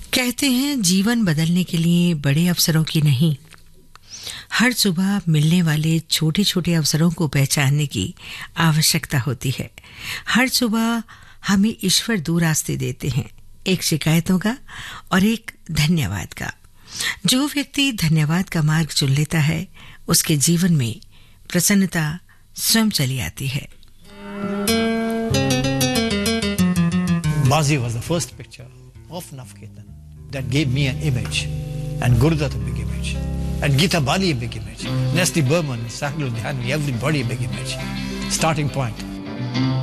कहते हैं जीवन बदलने के लिए बड़े अवसरों की नहीं, हर सुबह मिलने वाले छोटे छोटे अवसरों को पहचानने की आवश्यकता होती है। हर सुबह हमें ईश्वर दो रास्ते देते हैं, एक शिकायतों का और एक धन्यवाद का। जो व्यक्ति धन्यवाद का मार्ग चुन लेता है, उसके जीवन में प्रसन्नता स्वयं चली आती है। Bazi was the first picture of Navketan that gave me an image, and Gurudat a big image, and Geeta Bali a big image, Nestle Burman, Sahil Ludhianvi, everybody a big image. Starting point.